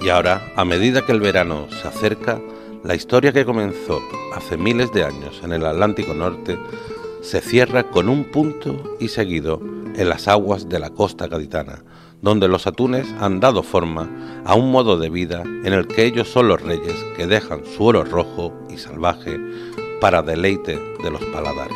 Y ahora, a medida que el verano se acerca, la historia que comenzó hace miles de años en el Atlántico Norte se cierra con un punto y seguido en las aguas de la costa gaditana, donde los atunes han dado forma a un modo de vida en el que ellos son los reyes que dejan su oro rojo y salvaje para deleite de los paladares.